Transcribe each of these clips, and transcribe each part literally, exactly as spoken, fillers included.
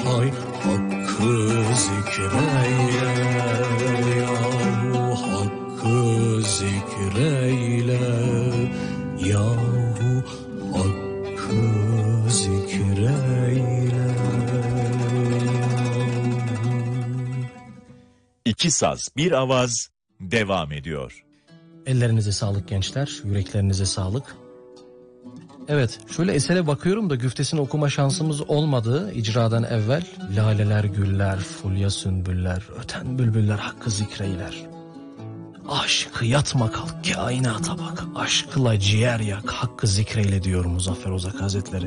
hay hakkı zikreyle, yahu hakkı zikreyle, yahu hakkı zikreyle. İki saz, bir avaz devam ediyor. Ellerinize sağlık gençler, yüreklerinize sağlık. Evet, şöyle esere bakıyorum da güftesini okuma şansımız olmadı icradan evvel. Laleler güller, fulya sümbüller, öten bülbüller hakkı zikreyler. Aşkı yatma kalk, kainata bak, aşkla ciğer yak, hakkı zikreyle diyor Muzaffer Ozak Hazretleri.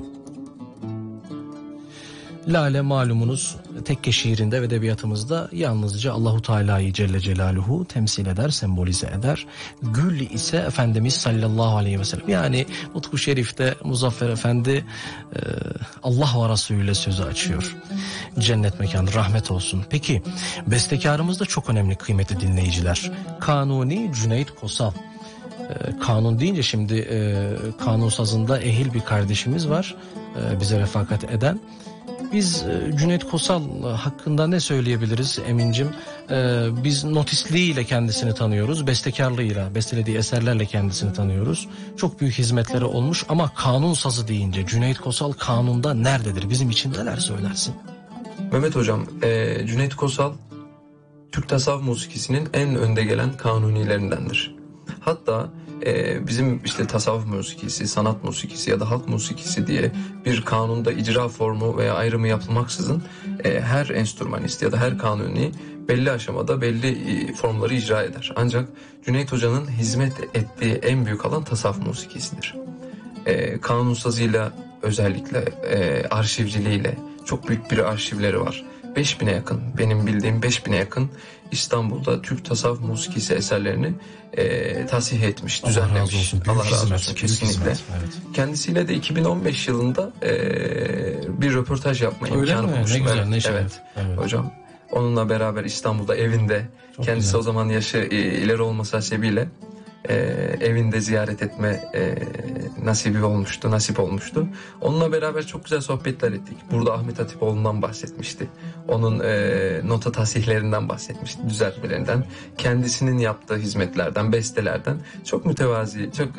Lale malumunuz tekke şiirinde ve edebiyatımızda yalnızca Allahu Teala'yı Celle Celaluhu temsil eder, sembolize eder. Gül ise Efendimiz sallallahu aleyhi ve sellem. Yani Nutku Şerif'te Muzaffer Efendi e, Allah ve Resulü ile sözü açıyor. Cennet mekanı, rahmet olsun. Peki bestekarımız da çok önemli kıymetli dinleyiciler. Kanuni Cüneyt Kosal. E, kanun deyince şimdi e, kanun sazında ehil bir kardeşimiz var. E, bize refakat eden. Biz Cüneyt Kosal hakkında ne söyleyebiliriz Emin'cim? Ee, biz notisliğiyle kendisini tanıyoruz, bestekarlığıyla, bestelediği eserlerle kendisini tanıyoruz. Çok büyük hizmetleri olmuş ama kanun sazı deyince Cüneyt Kosal kanunda nerededir? Bizim için neler söylersin? Mehmet Hocam, e, Cüneyt Kosal Türk tasavvuf musikisinin en önde gelen kanunilerindendir. Hatta e, bizim işte tasavvuf musikisi, sanat musikisi ya da halk musikisi diye bir kanunda icra formu veya ayrımı yapılmaksızın e, her enstrümanist ya da her kanuni belli aşamada belli e, formları icra eder. Ancak Cüneyt Hoca'nın hizmet ettiği en büyük alan tasavvuf musikisidir. E, kanun sazıyla özellikle e, arşivciliğiyle çok büyük bir arşivleri var. beş bine yakın, benim bildiğim beş bine yakın İstanbul'da Türk tasavvuf musikisi eserlerini e, tasih etmiş, Allah düzenlemiş. Razı olsun. Allah razı hizmet, olsun kesinlikle. Hizmet, evet. Kendisiyle de iki bin on beş yılında e, bir röportaj yapma Öyle imkanı mi? bulmuştum. Ne güzel, evet, ne şeref. evet. Evet. Hocam, onunla beraber İstanbul'da evinde, Çok kendisi güzel. o zaman yaşı e, ileri olması hasebiyle e, evinde ziyaret etme e, nasibi olmuştu, nasip olmuştu. Onunla beraber çok güzel sohbetler ettik. Burada Ahmet Hatipoğlu'ndan bahsetmişti. Onun e, nota tasihlerinden bahsetmişti, düzeltmelerinden. Kendisinin yaptığı hizmetlerden, bestelerden. Çok mütevazi, çok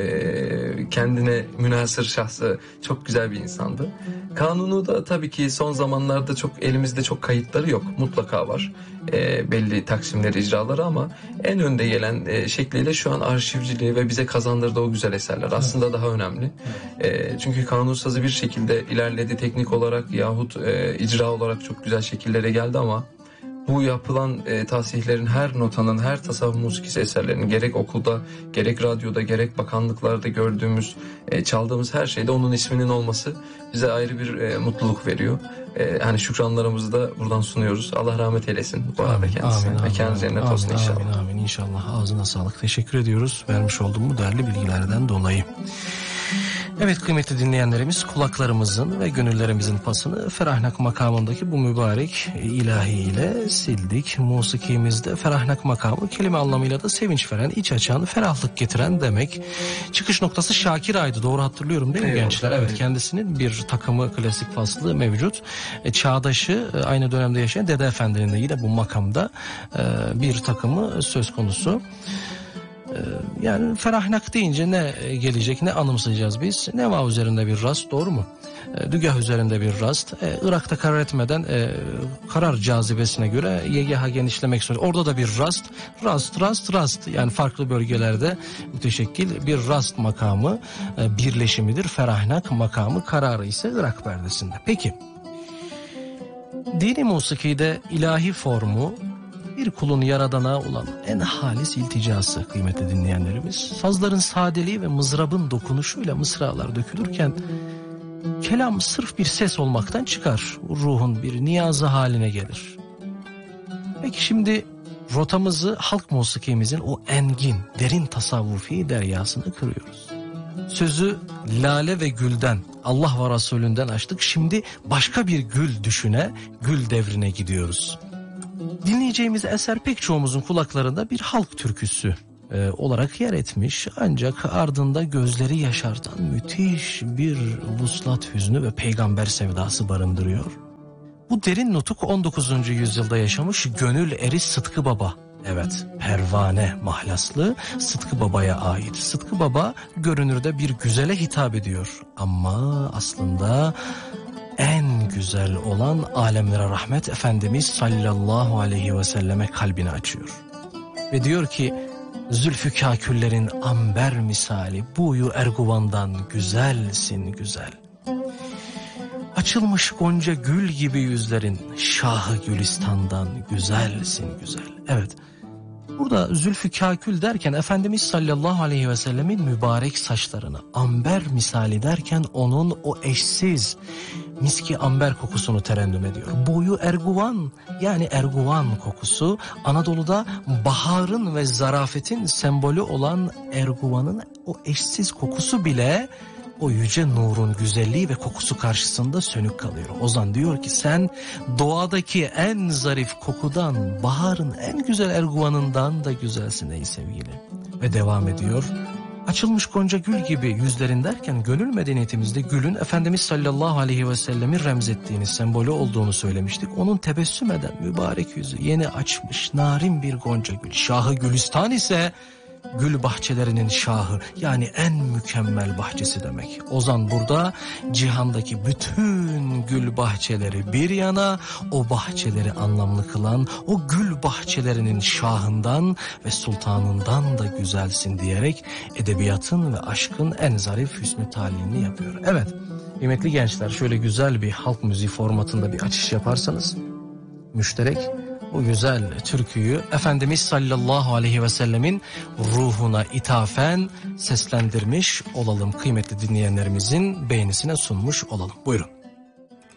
e, kendine münhasır şahsı, çok güzel bir insandı. Kanunu da tabii ki son zamanlarda çok elimizde çok kayıtları yok. Mutlaka var e, belli taksimleri, icraları ama en önde gelen e, şekliyle şu an arşivciliği ve bize kazandırdığı o güzel eserler aslında daha önemli. E, çünkü kanun sazı bir şekilde ilerledi teknik olarak yahut e, icra olarak çok güzel şekillere geldi ama bu yapılan e, tasihlerin her notanın, her tasavvuf musikisi eserlerinin gerek okulda, gerek radyoda, gerek bakanlıklarda gördüğümüz, e, çaldığımız her şeyde onun isminin olması bize ayrı bir e, mutluluk veriyor. E, hani şükranlarımızı da buradan sunuyoruz. Allah rahmet eylesin bu arada kendisine. Mekanı cennet olsun inşallah. Amin, amin inşallah. Ağzına sağlık. Teşekkür ediyoruz vermiş olduğum bu değerli bilgilerden dolayı. Evet kıymetli dinleyenlerimiz, kulaklarımızın ve gönüllerimizin pasını Ferahnak makamındaki bu mübarek ilahi ile sildik. Musikimizde Ferahnak makamı kelime anlamıyla da sevinç veren, iç açan, ferahlık getiren demek. Çıkış noktası Şakir Ay'dı, doğru hatırlıyorum değil mi Eyvallah, gençler? Evet, evet. Kendisinin bir takımı klasik faslı mevcut. E, çağdaşı e, aynı dönemde yaşayan Dede Efendi'nin de yine bu makamda e, bir takımı söz konusu. Yani Ferahnak deyince ne gelecek, ne anımsayacağız biz? Neva üzerinde bir rast, doğru mu? Dügah üzerinde bir rast. Irak'ta karar etmeden e, karar cazibesine göre Y G H genişlemek zorunda. Orada da bir rast, rast, rast, rast. Yani farklı bölgelerde müteşekkil bir rast makamı e, birleşimidir. Ferahnak makamı kararı ise Irak perdesinde. Peki, dini musikide ilahi formu bir kulun yaradana olan en halis ilticası kıymetli dinleyenlerimiz. Sazların sadeliği ve mızrabın dokunuşuyla mısralar dökülürken kelam sırf bir ses olmaktan çıkar. Ruhun bir niyazı haline gelir. Peki şimdi rotamızı halk musikimizin o engin, derin tasavvufi deryasına kırıyoruz. Sözü lale ve gülden, Allah ve Resulünden açtık. Şimdi başka bir gül düşüne, gül devrine gidiyoruz. Dinleyeceğimiz eser pek çoğumuzun kulaklarında bir halk türküsü e, olarak yer etmiş. Ancak ardında gözleri yaşartan müthiş bir vuslat hüznü ve peygamber sevdası barındırıyor. Bu Bu derin nutuk on dokuzuncu yüzyılda yaşamış Gönül Eri Sıtkı Baba. Evet, Pervane mahlaslı Sıtkı Baba'ya ait. Sıtkı Baba görünürde bir güzele hitap ediyor. Ama aslında en güzel olan alemlere rahmet Efendimiz sallallahu aleyhi ve selleme kalbini açıyor. Ve diyor ki, Zülfü kaküllerin amber misali, buyu erguvandan güzelsin güzel. Açılmış gonca gül gibi yüzlerin, şahı gülistandan güzelsin güzel. Evet, burada Zülfü kakül derken Efendimiz sallallahu aleyhi ve sellemin mübarek saçlarını, amber misali derken onun o eşsiz miski amber kokusunu terennüm ediyor. Boyu erguvan, yani erguvan kokusu, Anadolu'da baharın ve zarafetin sembolü olan erguvanın o eşsiz kokusu bile o yüce nurun güzelliği ve kokusu karşısında sönük kalıyor. Ozan diyor ki, sen doğadaki en zarif kokudan, baharın en güzel erguvanından da güzelsin ey sevgili. Ve devam ediyor. Açılmış gonca gül gibi yüzlerin derken gönül medeniyetimizde gülün Efendimiz sallallahu aleyhi ve sellemi remzettiğini, sembolü olduğunu söylemiştik. Onun tebessüm eden mübarek yüzü yeni açmış narin bir gonca gül. Şahı Gülistan ise gül bahçelerinin şahı, yani en mükemmel bahçesi demek. Ozan burada cihandaki bütün gül bahçeleri bir yana, o bahçeleri anlamlı kılan o gül bahçelerinin şahından ve sultanından da güzelsin diyerek edebiyatın ve aşkın en zarif hüsnü talihini yapıyor. Evet, kıymetli gençler, şöyle güzel bir halk müziği formatında bir açış yaparsanız müşterek bu güzel türküyü Efendimiz sallallahu aleyhi ve sellemin ruhuna ithafen seslendirmiş olalım. Kıymetli dinleyenlerimizin beğenisine sunmuş olalım. Buyurun.